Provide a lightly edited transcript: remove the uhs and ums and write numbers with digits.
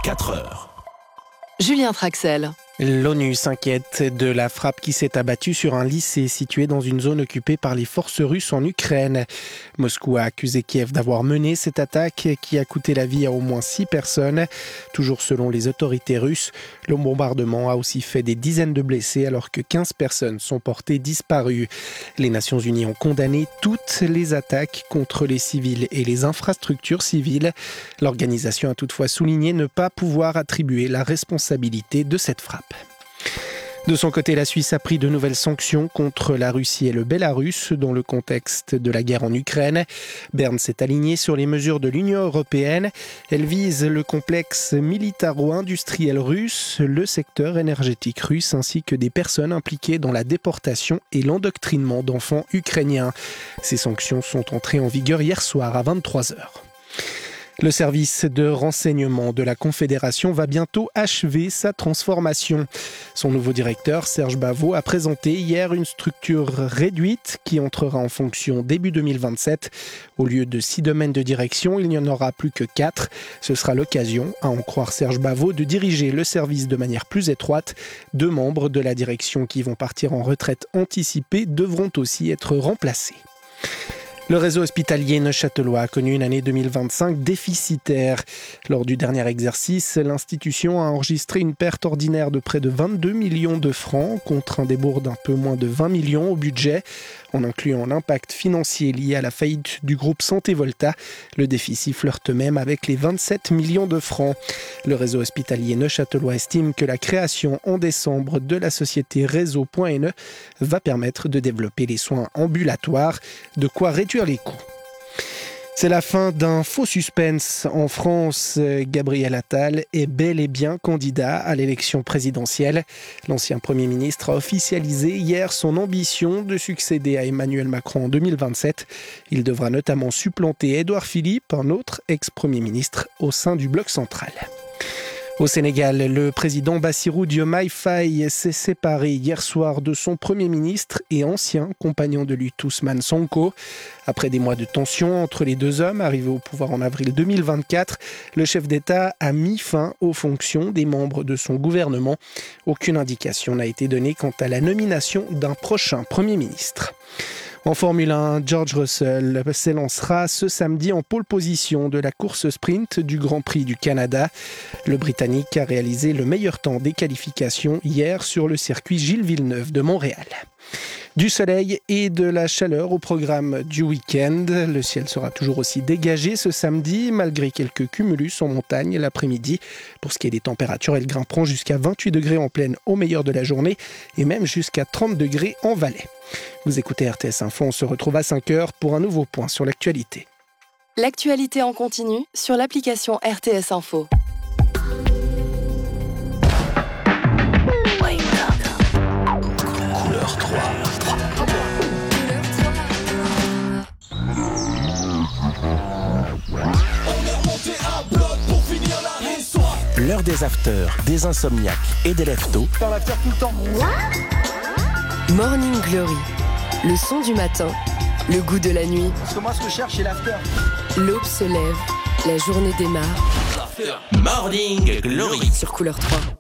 4 heures. Julien Traxel. L'ONU s'inquiète de la frappe qui s'est abattue sur un lycée situé dans une zone occupée par les forces russes en Ukraine. Moscou a accusé Kiev d'avoir mené cette attaque qui a coûté la vie à au moins 6 personnes. Toujours selon les autorités russes, le bombardement a aussi fait des dizaines de blessés alors que 15 personnes sont portées disparues. Les Nations Unies ont condamné toutes les attaques contre les civils et les infrastructures civiles. L'organisation a toutefois souligné ne pas pouvoir attribuer la responsabilité de cette frappe. De son côté, la Suisse a pris de nouvelles sanctions contre la Russie et le Bélarus dans le contexte de la guerre en Ukraine. Berne s'est aligné sur les mesures de l'Union européenne. Elles visent le complexe militaro-industriel russe, le secteur énergétique russe ainsi que des personnes impliquées dans la déportation et l'endoctrinement d'enfants ukrainiens. Ces sanctions sont entrées en vigueur hier soir à 23h. Le service de renseignement de la Confédération va bientôt achever sa transformation. Son nouveau directeur, Serge Bavot, a présenté hier une structure réduite qui entrera en fonction début 2027. Au lieu de 6 domaines de direction, il n'y en aura plus que 4. Ce sera l'occasion, à en croire Serge Bavot, de diriger le service de manière plus étroite. 2 membres de la direction qui vont partir en retraite anticipée devront aussi être remplacés. Le réseau hospitalier neuchâtelois a connu une année 2025 déficitaire. Lors du dernier exercice, l'institution a enregistré une perte ordinaire de près de 22 millions de francs contre un débours d'un peu moins de 20 millions au budget. En incluant l'impact financier lié à la faillite du groupe Santé Volta, le déficit flirte même avec les 27 millions de francs. Le réseau hospitalier neuchâtelois estime que la création en décembre de la société Réseau.ne va permettre de développer les soins ambulatoires, de quoi réduire les coûts. C'est la fin d'un faux suspense. En France, Gabriel Attal est bel et bien candidat à l'élection présidentielle. L'ancien Premier ministre a officialisé hier son ambition de succéder à Emmanuel Macron en 2027. Il devra notamment supplanter Édouard Philippe, un autre ex-Premier ministre, au sein du bloc central. Au Sénégal, le président Bassirou Diomaye Faye s'est séparé hier soir de son Premier ministre et ancien compagnon de lutte Ousmane Sonko. Après des mois de tension entre les deux hommes, arrivés au pouvoir en avril 2024, le chef d'État a mis fin aux fonctions des membres de son gouvernement. Aucune indication n'a été donnée quant à la nomination d'un prochain Premier ministre. En Formule 1, George Russell s'élancera ce samedi en pole position de la course sprint du Grand Prix du Canada. Le Britannique a réalisé le meilleur temps des qualifications hier sur le circuit Gilles Villeneuve de Montréal. Du soleil et de la chaleur au programme du week-end. Le ciel sera toujours aussi dégagé ce samedi, malgré quelques cumulus en montagne l'après-midi. Pour ce qui est des températures, elles grimperont jusqu'à 28 degrés en plaine au meilleur de la journée et même jusqu'à 30 degrés en vallée. Vous écoutez RTS Info, on se retrouve à 5h pour un nouveau point sur l'actualité. L'actualité en continu sur l'application RTS Info. Couleur 3. L'heure des afters, des insomniaques et des leftos. Dans l'after tout le temps. Morning Glory, le son du matin, le goût de la nuit. Parce que moi, ce que je cherche, c'est l'after. L'aube se lève, la journée démarre. Morning Glory Sur Couleur 3.